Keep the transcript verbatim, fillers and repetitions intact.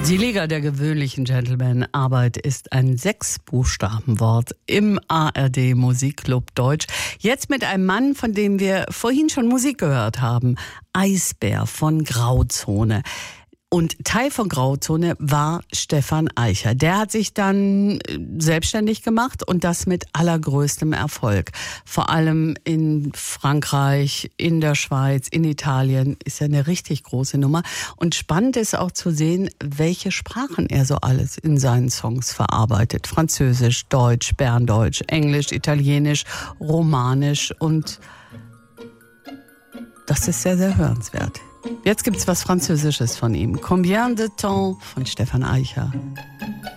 Die Liga der gewöhnlichen Gentlemen. Arbeit ist ein Sechsbuchstabenwort im A R D Musikclub Deutsch. Jetzt mit einem Mann, von dem wir vorhin schon Musik gehört haben. Eisbär von Grauzone. Und Teil von Grauzone war Stefan Eicher. Der hat sich dann selbstständig gemacht und das mit allergrößtem Erfolg. Vor allem in Frankreich, in der Schweiz, in Italien ist er eine richtig große Nummer. Und spannend ist auch zu sehen, welche Sprachen er so alles in seinen Songs verarbeitet. Französisch, Deutsch, Berndeutsch, Englisch, Italienisch, Romanisch und das ist sehr, sehr hörenswert. Jetzt gibt's was Französisches von ihm. Combien de temps von Stefan Eicher.